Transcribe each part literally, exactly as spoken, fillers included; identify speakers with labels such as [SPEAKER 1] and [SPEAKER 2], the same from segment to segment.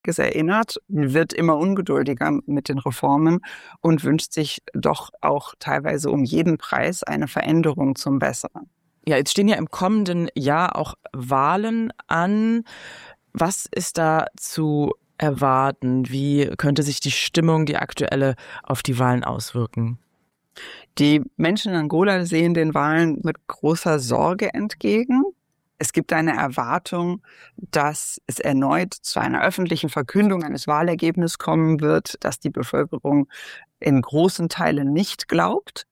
[SPEAKER 1] es erinnert, wird immer ungeduldiger mit den Reformen und wünscht sich doch auch teilweise um jeden Preis eine Veränderung zum Besseren.
[SPEAKER 2] Ja, jetzt stehen ja im kommenden Jahr auch Wahlen an. Was ist da zu erwarten? Wie könnte sich die Stimmung, die aktuelle, auf die Wahlen auswirken?
[SPEAKER 1] Die Menschen in Angola sehen den Wahlen mit großer Sorge entgegen. Es gibt eine Erwartung, dass es erneut zu einer öffentlichen Verkündung eines Wahlergebnisses kommen wird, das die Bevölkerung in großen Teilen nicht glaubt.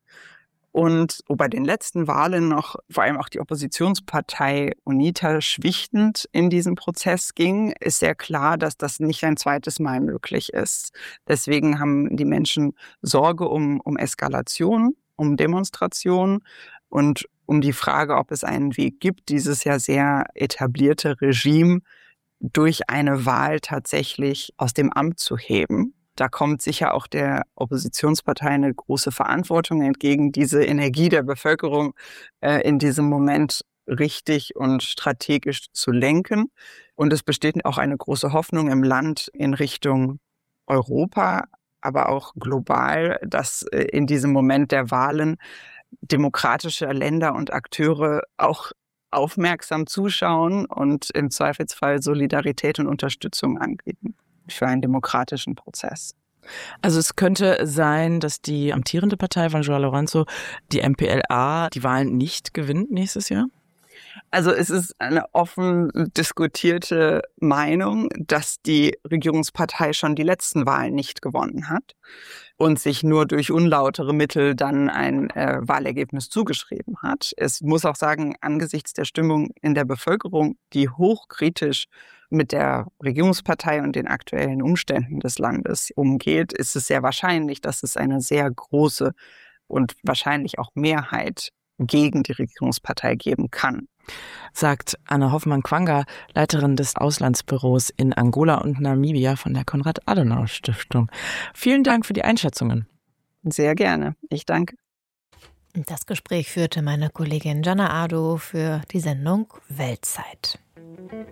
[SPEAKER 1] Und wo bei den letzten Wahlen noch vor allem auch die Oppositionspartei UNITA schwichtend in diesen Prozess ging, ist sehr klar, dass das nicht ein zweites Mal möglich ist. Deswegen haben die Menschen Sorge um, um Eskalation, um Demonstrationen und um die Frage, ob es einen Weg gibt, dieses ja sehr etablierte Regime durch eine Wahl tatsächlich aus dem Amt zu heben. Da kommt sicher auch der Oppositionspartei eine große Verantwortung entgegen, diese Energie der Bevölkerung äh, in diesem Moment richtig und strategisch zu lenken. Und es besteht auch eine große Hoffnung im Land in Richtung Europa, aber auch global, dass äh, in diesem Moment der Wahlen demokratische Länder und Akteure auch aufmerksam zuschauen und im Zweifelsfall Solidarität und Unterstützung anbieten für einen demokratischen Prozess.
[SPEAKER 2] Also es könnte sein, dass die amtierende Partei von João Lourenço, die M P L A, die Wahlen nicht gewinnt nächstes Jahr?
[SPEAKER 1] Also es ist eine offen diskutierte Meinung, dass die Regierungspartei schon die letzten Wahlen nicht gewonnen hat und sich nur durch unlautere Mittel dann ein äh, Wahlergebnis zugeschrieben hat. Es muss auch sagen, angesichts der Stimmung in der Bevölkerung, die hochkritisch mit der Regierungspartei und den aktuellen Umständen des Landes umgeht, ist es sehr wahrscheinlich, dass es eine sehr große und wahrscheinlich auch Mehrheit gegen die Regierungspartei geben kann.
[SPEAKER 2] Sagt Anna Hoffmann-Quanga, Leiterin des Auslandsbüros in Angola und Namibia von der Konrad-Adenauer-Stiftung. Vielen Dank für die Einschätzungen.
[SPEAKER 1] Sehr gerne. Ich danke.
[SPEAKER 3] Das Gespräch führte meine Kollegin Jana Ado für die Sendung Weltzeit.